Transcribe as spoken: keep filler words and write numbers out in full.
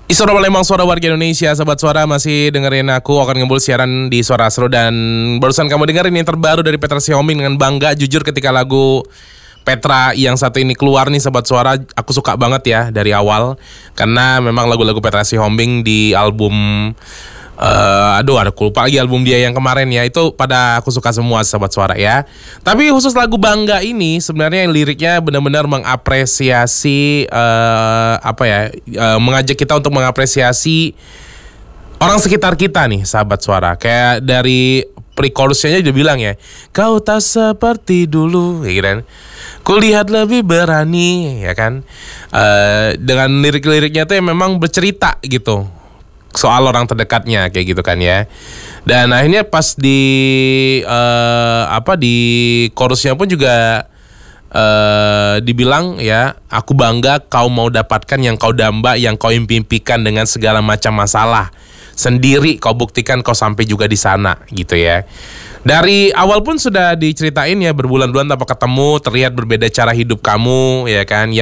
Suara Palembang, suara warga Indonesia, Sobat Suara masih dengerin aku akan ngebul siaran di Suara Seru. Dan barusan kamu dengerin yang terbaru dari Petra Sihombing dengan Bangga. Jujur ketika lagu Petra yang satu ini keluar nih Sobat Suara, aku suka banget ya dari awal. Karena memang lagu-lagu Petra Sihombing di album Uh, aduh ada lupa lagi album dia yang kemarin ya, itu pada aku suka semua Sobat Suara ya. Tapi khusus lagu Bangga ini sebenarnya liriknya benar-benar mengapresiasi uh, apa ya uh, mengajak kita untuk mengapresiasi orang sekitar kita nih Sahabat Suara. Kayak dari pre-chorusnya dia bilang ya, kau tak seperti dulu, ya kan? Kulihat lebih berani, ya kan? Uh, dengan lirik-liriknya tuh yang memang bercerita gitu soal orang terdekatnya kayak gitu kan ya. Dan akhirnya pas di uh, apa di chorusnya pun juga uh, dibilang ya, aku bangga kau mau dapatkan yang kau damba, yang kau impikan dengan segala macam masalah. Sendiri kau buktikan kau sampai juga di sana gitu ya. Dari awal pun sudah diceritain ya, berbulan-bulan tanpa ketemu, terlihat berbeda cara hidup kamu ya kan.